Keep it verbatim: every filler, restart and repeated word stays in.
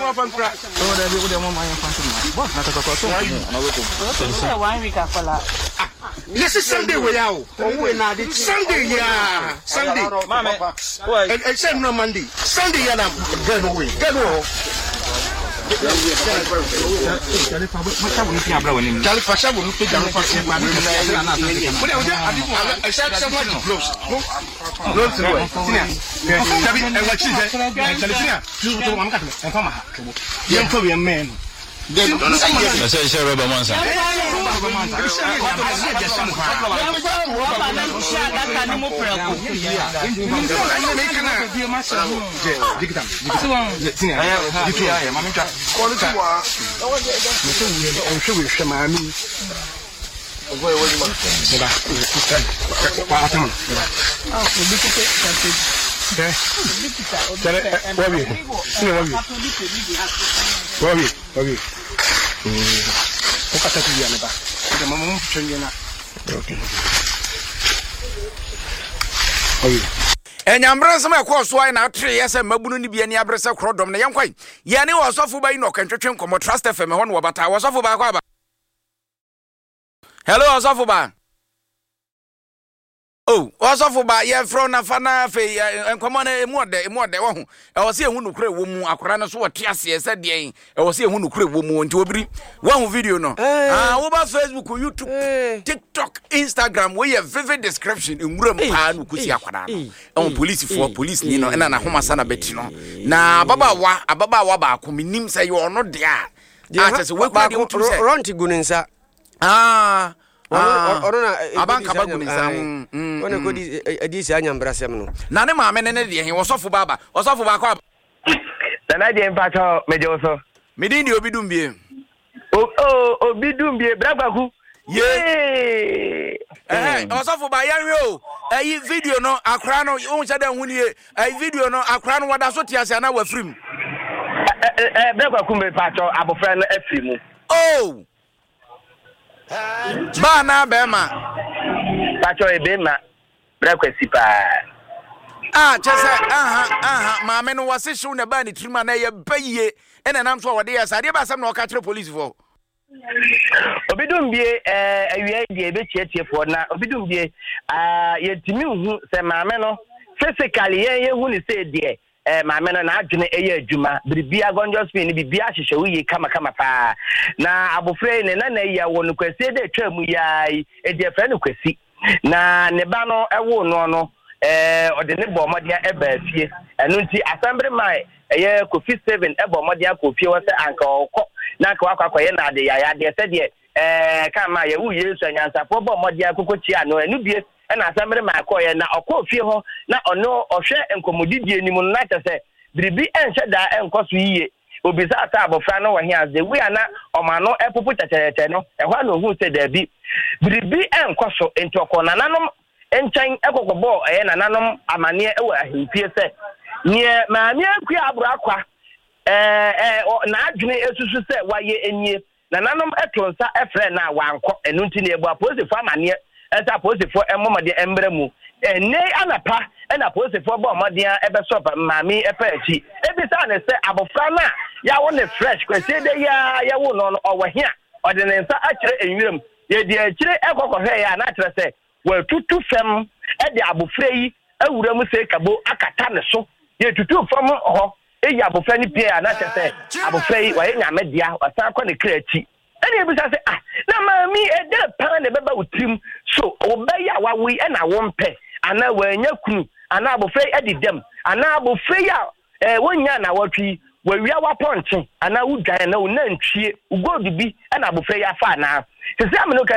no fankra. Oh, there be the mama fankra. Boss na ka ko so. Na we ko. One week akola. This is Sunday we yawo. Sunday ya. Sunday. Mama. And and say no Monday. Sunday ya na get no way. Get no. Jale fa mata woni fi abra woni. Jale fa sha woni fi jale fa se kwa na na. Mo de o de adibu I said someone to close. No. No to way. Tinia. Tabi e wa chi je. Jale tinia. Tu to am ka to. En fa ma ha. Yen ko we men. I say say rubber man sir. Wabi, wabi. Okata tuya ne ba. De mama mo twanye na. Okay. Wabi. Enyambre nsem ekwoso ai na tre yese mabunu ni bia ni abrese krodom ne yenkwai. Ye ne osofo ba yi no kentwetwe nkomo trust F M ho no bata. Osofo ba kwa ba. Hello osofo ba. Oh, osofo ba ye fro na fana fe enkomo na emu ode emu ode wo ho. E wo se ehu nukure wo mu akora no so wo tiase ese de en. E wo se ehu nukure wo mu nti obiri. Wo ho video no. Ah, wo ba Facebook, YouTube, TikTok, Instagram, we have vivid description enwura mu pa no kusi akora no. E won police for police ni no na na homa sana beti no. Na baba wa ababa wa ba ko minim say yo no de a. Ah, tese we kwa de mutu say. Ronti guninsa. Ah. Ah, orona abanka bagunisa mm one ko di edisi anyambrasem no na ne maame ne ne de he wosofo baba wosofo ba kwa na na de mpacho meje so medin di obidum bie o o obidum bie bragbaku ye eh wosofo ba yanwe o ayi video no akra no won che da hunie ayi video no akra no wada so tiase na wafrim eh eh bragbaku me pacho abofra na afrimu oh ba na be ma pacho e be ma brekwesi pa ah chese aha aha ma me no wase show na ba ni trima na ye baye ena nam so wode ya sade ba sam na ka tre police for obidum bie eh awie die be tietie for na obidum bie ah yetimi hu se ma me no physically ye ye hu ni se die eh maame no na adwene eye adwuma biribia gonjo spin bibia hyehyɛ wuye kama kama pa na abofre ne na na ya wonu kwesi de twam yai e de fre no kwesi na ne ba no ewo no no eh ode ne bo modia e ba fie enu nti assembly mai eye Kofi seven e bo modia Kofi wo se anka okọ na ka wakwa ye na de ya ya de se de eh kama ye wu Yesu anyansa fo bo modia kokochi ano enu bie na assembly mai ko ye na okọ fie ho na ono ohwe enkomodidie ni mu na tese biribi enhye da enkoso yiye obisa ata abofra no wahi aze wi ana omano epopo chachete no ehwa no hu se da bi biribi enkoso entoko nananom enchan ekokobo eye nananom amane ewa ahempie se nie maami akua abura akwa eh eh na adwene esusu se waye enie nananom etonsa efre na wanko enu nti na ebu apolice for amane esa police for emomode embre mu ene anapa ena police for bo modia ebe sopa maami epa achi ebisa ne se abofra na ya wo ne fresh kwese de ya ya wo no no owahia ode ne nsa akire enwirem ye de akire ekokohwe ya na akire se wa tutu fem e de abofra yi awura mu se kabo akata ne so ye tutu fam ho e ya abofra ni pie na akire se abofra yi wa ye nyamedia wasa akọ ne kra achi ene ebisa se ah na maami e de pan ne beba utim so obeya wa wi e na wo mpe ana wanya kunu ana abofra edidem ana abofra ya eh wonya na watwi wawia waponche ana udwan na unantwie ugodibi ana abofra ya fa na sese ameno